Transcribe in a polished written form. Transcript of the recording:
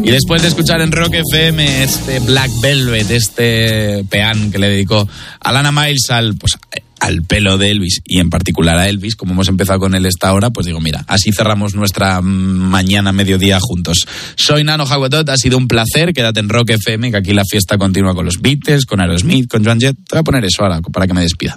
Y después de escuchar en Rock FM este Black Velvet, este peán que le dedicó Alana Miles al pelo de Elvis, y en particular a Elvis, como hemos empezado con él esta hora, pues digo, mira, así cerramos nuestra mañana mediodía juntos. Soy Nano Hawettot, ha sido un placer, quédate en Rock FM, que aquí la fiesta continúa con los Beatles, con Aerosmith, con Joan Jett. Te voy a poner eso ahora para que me despida.